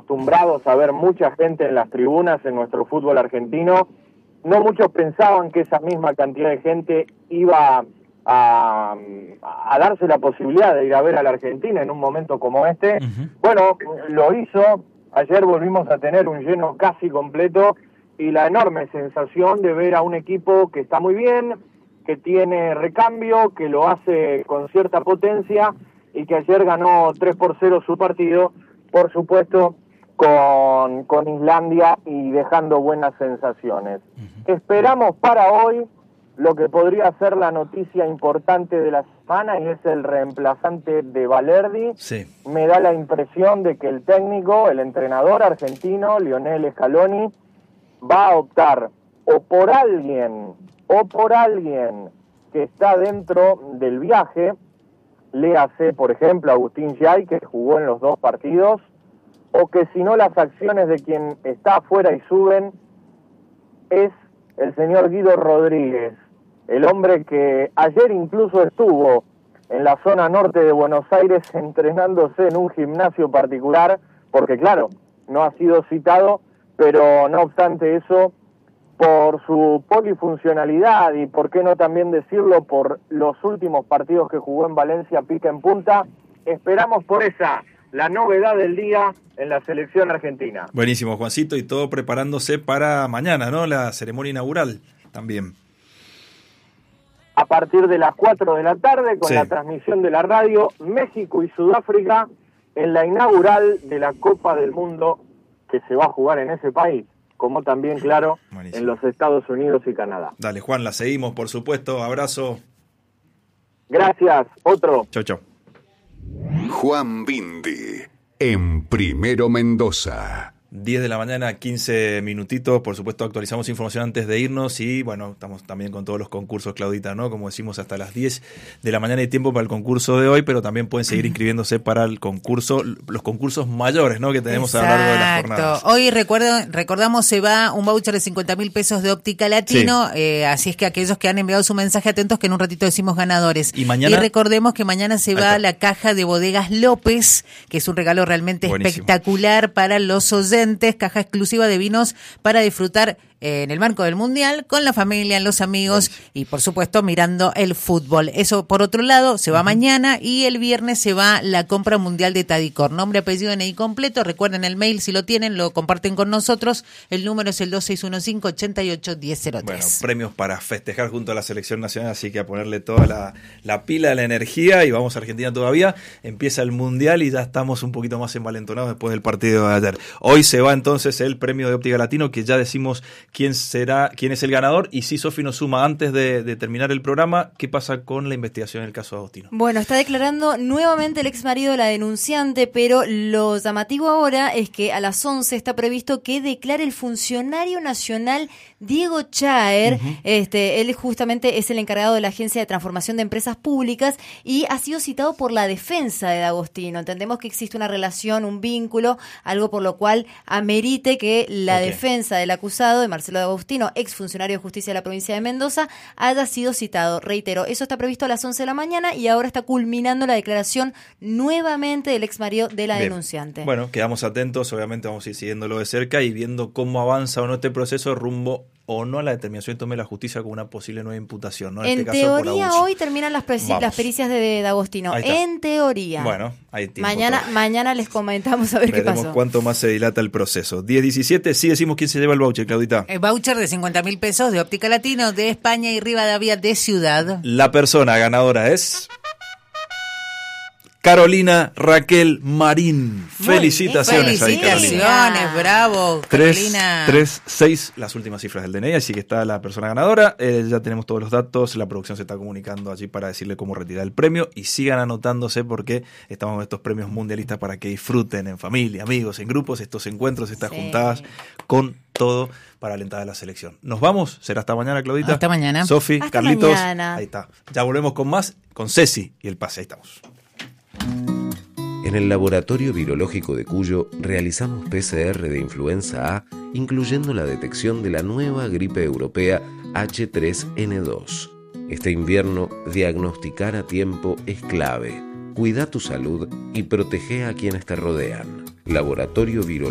acostumbrados a ver mucha gente en las tribunas en nuestro fútbol argentino, no muchos pensaban que esa misma cantidad de gente iba a darse la posibilidad de ir a ver a la Argentina en un momento como este. Bueno, lo hizo. Ayer volvimos a tener un lleno casi completo y la enorme sensación de ver a un equipo que está muy bien, que tiene recambio, que lo hace con cierta potencia y que ayer ganó 3-0 su partido, por supuesto con Islandia y dejando buenas sensaciones. Esperamos para hoy lo que podría ser la noticia importante de la semana, y es el reemplazante de Valerdi. Sí. Me da la impresión de que el técnico, el entrenador argentino, Lionel Scaloni, va a optar o por alguien que está dentro del viaje, léase, por ejemplo, Agustín Yay, que jugó en los 2 partidos, o que si no, las acciones de quien está afuera y suben es el señor Guido Rodríguez, el hombre que ayer incluso estuvo en la zona norte de Buenos Aires entrenándose en un gimnasio particular, porque claro, no ha sido citado, pero no obstante eso, por su polifuncionalidad y por qué no también decirlo, por los últimos partidos que jugó en Valencia pica en punta, esperamos por esa, la novedad del día en la selección argentina. Buenísimo, Juancito, y todo preparándose para mañana, ¿no? La ceremonia inaugural también. A partir de las 4 de la tarde, con sí, la transmisión de la radio, México y Sudáfrica en la inaugural de la Copa del Mundo que se va a jugar en ese país, como también, claro, buenísimo, en los Estados Unidos y Canadá. Dale, Juan, la seguimos, por supuesto. Abrazo. Gracias. Otro. Chau, chau. Juan Bindi, en Primero Mendoza. 10 de la mañana, 15 minutitos. Por supuesto, actualizamos información antes de irnos y, bueno, estamos también con todos los concursos, Claudita, ¿no? Como decimos, hasta las 10 de la mañana hay tiempo para el concurso de hoy, pero también pueden seguir inscribiéndose para el concurso, los concursos mayores, ¿no? Que tenemos a lo largo de las jornadas. Hoy recordamos, se va un voucher de 50.000 pesos de Óptica Latino, sí, así es que aquellos que han enviado su mensaje, atentos que en un ratito decimos ganadores. Y recordemos que mañana se va la caja de Bodegas López, que es un regalo realmente buenísimo, espectacular para los oyentes. Caja exclusiva de vinos para disfrutar en el marco del Mundial, con la familia, los amigos y por supuesto mirando el fútbol. Eso por otro lado se va mañana, y el viernes se va la compra mundial de Tadicor. Nombre, apellido, DNI completo. Recuerden el mail, si lo tienen, lo comparten con nosotros. El número es el 2615-88-1003. Bueno, premios para festejar junto a la selección nacional, así que a ponerle toda la pila, la energía, y vamos a Argentina todavía. Empieza el Mundial y ya estamos un poquito más envalentonados después del partido de ayer. Hoy se va entonces el premio de Óptica Latino, que ya decimos quién es el ganador. Y si Sofi nos suma antes de terminar el programa, ¿qué pasa con la investigación en el caso de Agostino? Bueno, está declarando nuevamente el ex marido de la denunciante, pero lo llamativo ahora es que a las 11 está previsto que declare el funcionario nacional Diego Chaer. Él justamente es el encargado de la Agencia de Transformación de Empresas Públicas y ha sido citado por la defensa de Agostino. Entendemos que existe una relación, un vínculo, algo por lo cual amerite que la defensa del acusado, de Marcelo D'Agostino, ex funcionario de justicia de la provincia de Mendoza, haya sido citado. Reitero, eso está previsto a las 11 de la mañana y ahora está culminando la declaración nuevamente del ex marido de la denunciante. Bueno, quedamos atentos, obviamente vamos a ir siguiéndolo de cerca y viendo cómo avanza o no este proceso rumbo o no a la determinación que tome la justicia como una posible nueva imputación, ¿no? En teoría hoy terminan las pericias de D'Agostino. En teoría. Bueno, hay tiempo. Mañana les comentamos a ver qué pasó. Veremos cuánto más se dilata el proceso. 10-17, sí decimos quién se lleva el voucher, Claudita. El voucher de 50.000 pesos de Óptica Latino de España y Rivadavia de Ciudad. La persona ganadora es Carolina Raquel Marín. Felicitaciones. Felicitaciones, bravo, Carolina. 3-6, las últimas cifras del DNI, así que está la persona ganadora. Ya tenemos todos los datos, la producción se está comunicando allí para decirle cómo retirar el premio, y sigan anotándose porque estamos en estos premios mundialistas para que disfruten en familia, amigos, en grupos, estos encuentros, estas juntadas con todo para alentar a la selección. Nos vamos, será hasta mañana, Claudita. Hasta mañana. Sofi, hasta Carlitos. Mañana. Ahí está. Ya volvemos con más, con Ceci y el pase. Ahí estamos. En el Laboratorio Virológico de Cuyo realizamos PCR de influenza A, incluyendo la detección de la nueva gripe europea H3N2. Este invierno, diagnosticar a tiempo es clave. Cuida tu salud y protege a quienes te rodean. Laboratorio Virológico